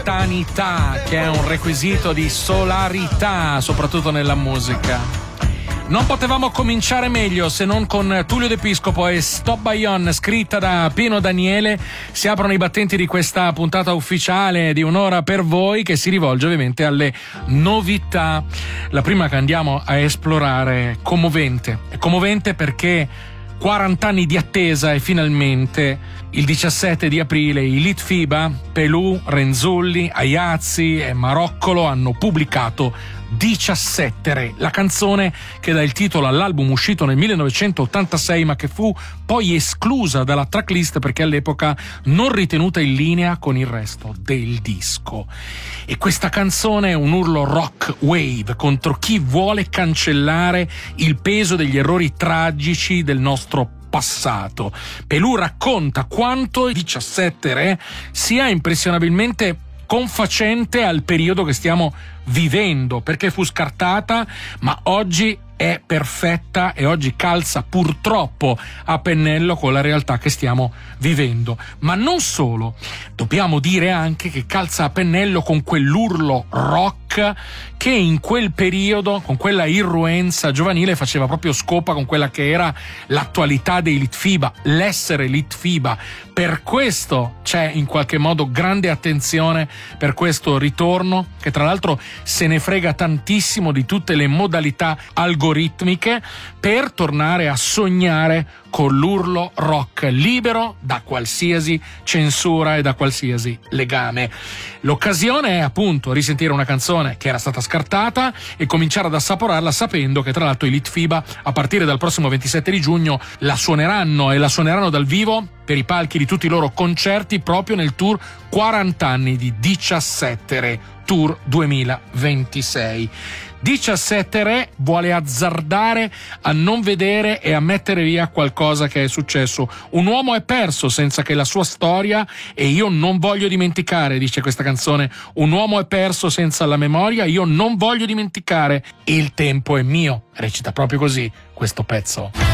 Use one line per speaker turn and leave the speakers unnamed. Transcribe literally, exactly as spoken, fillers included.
istantaneità, che è un requisito di solarità, soprattutto nella musica. Non potevamo cominciare meglio se non con Tullio De Piscopo e Stop By On, scritta da Pino Daniele. Si aprono i battenti di questa puntata ufficiale di Un'ora per voi, che si rivolge ovviamente alle novità. La prima che andiamo a esplorare è commovente. È commovente perché quaranta anni di attesa e finalmente il diciassette di aprile i Litfiba, Pelù, Renzulli, Aiazzi e Maroccolo hanno pubblicato diciassette, la canzone che dà il titolo all'album uscito nel millenovecentottantasei ma che fu poi esclusa dalla tracklist perché all'epoca non ritenuta in linea con il resto del disco. E questa canzone è un urlo rock wave contro chi vuole cancellare il peso degli errori tragici del nostro passato. Pelù racconta quanto diciassette Re sia impressionabilmente confacente al periodo che stiamo vivendo, perché fu scartata ma oggi è perfetta e oggi calza purtroppo a pennello con la realtà che stiamo vivendo. Ma non solo, dobbiamo dire anche che calza a pennello con quell'urlo rock che in quel periodo, con quella irruenza giovanile, faceva proprio scopa con quella che era l'attualità dei Litfiba, l'essere Litfiba. Per questo c'è in qualche modo grande attenzione per questo ritorno, che tra l'altro se ne frega tantissimo di tutte le modalità algoritmiche per tornare a sognare con l'urlo rock libero da qualsiasi censura e da qualsiasi legame. L'occasione è appunto risentire una canzone che era stata scartata e cominciare ad assaporarla sapendo che tra l'altro i Litfiba a partire dal prossimo ventisette di giugno la suoneranno e la suoneranno dal vivo per i palchi di tutti i loro concerti proprio nel tour quaranta anni di diciassette Re Tour duemilaventisei. diciassette Re vuole azzardare a non vedere e a mettere via qualcosa che è successo. Un uomo è perso senza che la sua storia, e io non voglio dimenticare, dice questa canzone, un uomo è perso senza la memoria, io non voglio dimenticare, il tempo è mio, recita proprio così questo pezzo.